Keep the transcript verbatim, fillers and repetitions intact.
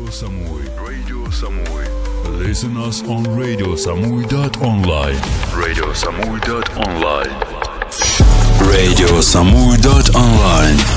Samui. Radio Samui. Listen us on radio samui dot online. radio samui dot online. radio samui dot online.